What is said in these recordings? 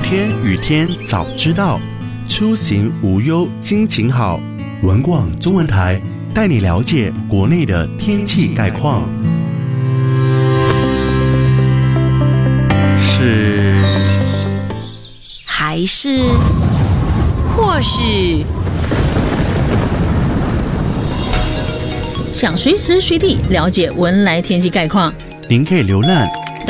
天雨天早知道，出行无忧心情好。文广中文台带你了解国内的天气概况。是， 还是，或是， 想随时随地了解文莱天气概况， 您可以浏览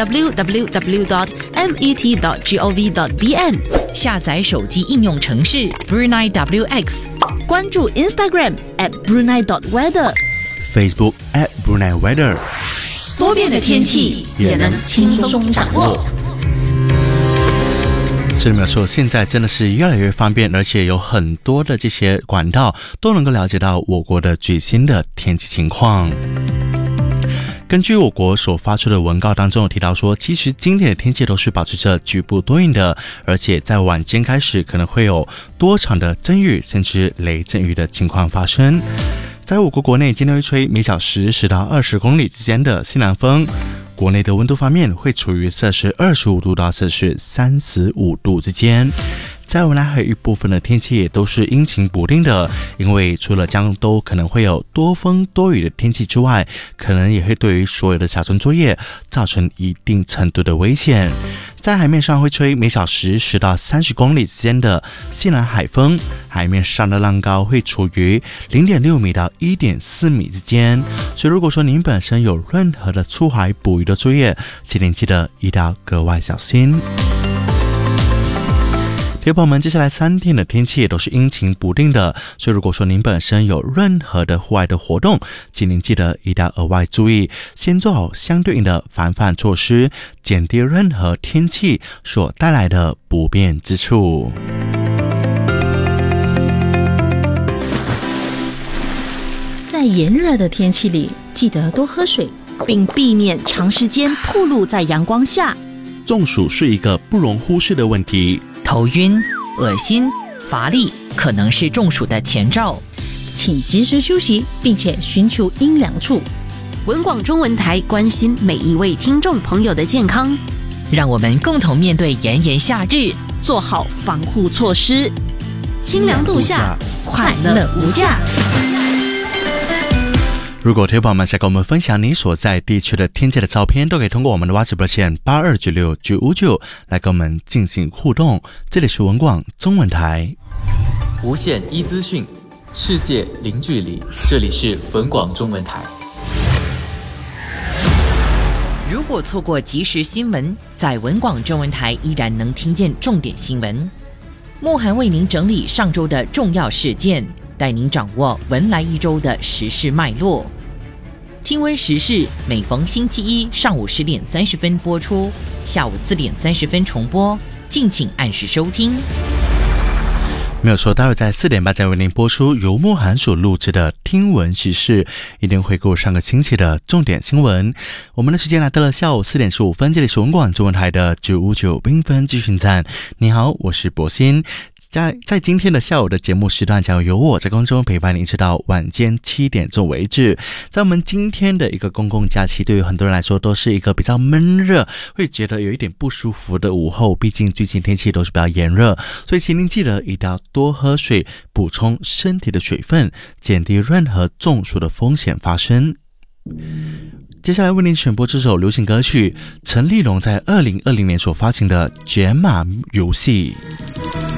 www.met.gov.bn， 下载手机应用程式 Brunei WX， 关注 Instagram @Brunei.weather， Facebook @BruneiWeather， 多变的天气也能轻松掌握。 是没有错，现在真的是越来越方便，而且有很多的这些管道都能够了解到我国的最新的天气情况。根据我国所发出的文告当中有提到说，其实今天的天气都是保持着局部多云的，而且在晚间开始可能会有多场的阵雨甚至雷阵雨的情况发生。在我国国内今天会吹每小时10到20公里之间的西南风，国内的温度方面会处于摄氏25度到摄氏35度之间。在文莱海域部分的天气也都是阴晴不定的，因为除了江都可能会有多风多雨的天气之外，可能也会对于所有的小船作业造成一定程度的危险。在海面上会吹每小时10到30公里之间的西南海风，海面上的浪高会处于 0.6 米到 1.4 米之间。所以如果说您本身有任何的出海捕鱼的作业，请您记得一定要格外小心。听众朋友们，接下来3天的天气也都是阴晴不定的，所以如果说您本身有任何的户外的活动，请您记得一定要额外注意，先做好相对应的防范措施，减低任何天气所带来的不便之处。 在炎热的天气里，记得多喝水， 并避免长时间暴露在阳光下。 中暑是一个不容忽视的问题， 头晕、恶心、乏力可能是中暑的前兆， 请及时休息，并且寻求阴凉处。 文广中文台关心每一位听众朋友的健康， 让我们共同面对炎炎夏日，做好防护措施， 清凉度夏，快乐无价。 如果听众朋友们想跟我们分享你所在地区的天气的照片，都可以通过我们的 WhatsApp 热线8296-959来跟我们进行互动。这里是文广中文台， 无限一资讯，世界零距离，这里是文广中文台。 如果错过即时新闻，在文广中文台依然能听见重点新闻。慕涵为您整理上周的重要事件，带您掌握文莱一周的时事脉络。听闻时事每逢星期一上午10点30分播出，下午4点30分重播，敬请按时收听。 没有错，待会在4点半再为您播出由慕涵所录制的听闻时事，一定回顾上个星期的重点新闻。我们的时间来到了下午4点15分，这里是文广中文台的959缤纷资讯站。你好，我是博鑫。在今天的下午的节目时段，将由我在空中陪伴您直到晚间7点钟为止。在我们今天的一个公共假期，对于很多人来说都是一个比较闷热，会觉得有一点不舒服的午后，毕竟最近天气都是比较炎热，所以请您记得一定要多喝水，补充身体的水分，减低任何中暑的风险发生。接下来为您选播这首流行歌曲，陈立农在2020年所发行的《解码游戏》。